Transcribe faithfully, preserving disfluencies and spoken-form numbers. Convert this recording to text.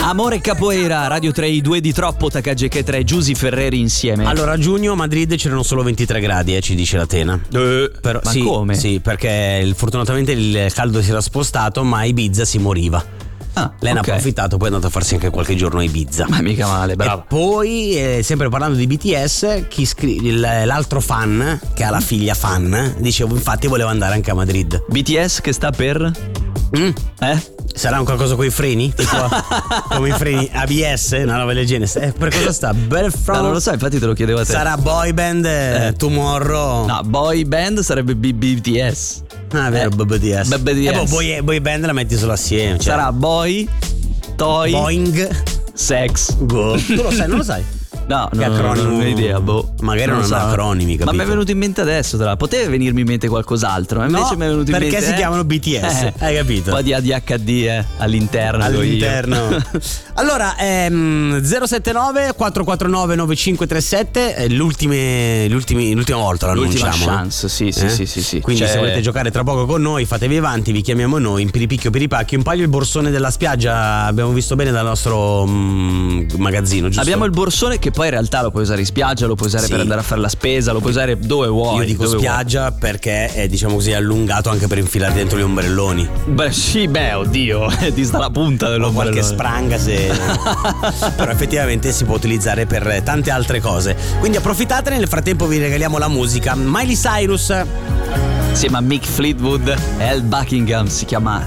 Amore Capoeira, Radio tre, i due di troppo, Takagi tre, Giusy Ferreri insieme. Allora, a giugno a Madrid c'erano solo ventitré gradi, eh, ci dice l'Atena. Eh, Però, ma sì, come? Sì, perché il- fortunatamente il caldo si era spostato, ma a Ibiza si moriva. Ah, Lei ne ha ok. approfittato, poi è andato a farsi anche qualche giorno a Ibiza. Ma mica male, bravo. E poi, eh, sempre parlando di B T S, chi scri- il- l'altro fan, che ha la figlia fan, dicevo, infatti volevo andare anche a Madrid. B T S che sta per? Mm? Eh? Sarà un qualcosa con i freni? Tipo come i freni A B S? Una roba del genere. Eh, per cosa sta? Better from... No, non lo so, infatti te lo chiedevo a te. Sarà boy band eh, Eh. Tomorrow. No, boy band sarebbe B B T S. Ah, è vero, Eh. B B T S. B B T S. Eh, boh, boy, boy band la metti solo assieme. Cioè, Sarà boy, toy, Boeing. sex. Go. Tu lo sai, non lo sai? No, Che no, acronimo? non ho idea, boh. Magari non lo hanno acronimi, Ma capito? mi è venuto in mente adesso, tra l'altro. Poteva venirmi in mente qualcos'altro, invece No, mi è venuto in perché mente si eh, chiamano B T S, eh, hai capito? Un po' di A D H D eh, all'interno. dico io. All'interno. Allora, ehm, zero sette nove quattro quattro nove nove cinque tre sette è l'ultime, l'ultimi- l'ultima volta lo L'ultima annunciamo. chance, sì, sì, Eh? sì, sì, sì. Quindi Cioè- se volete giocare tra poco con noi, fatevi avanti, vi chiamiamo noi, in piripicchio piripacchio, in palio il borsone della spiaggia, abbiamo visto bene dal nostro mm, magazzino, giusto? Abbiamo il borsone che poi in realtà lo puoi usare in spiaggia, lo puoi usare Sì. per andare a fare la spesa, lo puoi usare dove vuoi. Io dico dove spiaggia perché è, diciamo così, allungato anche per infilare dentro gli ombrelloni. vuoi. Beh, sì, beh, oddio, ti sta la punta O dell'ombrellone. qualche spranga se... Però effettivamente si può utilizzare per tante altre cose. Quindi approfittate, nel frattempo vi regaliamo la musica. Miley Cyrus. Insieme a Mick Fleetwood e Al Buckingham si chiama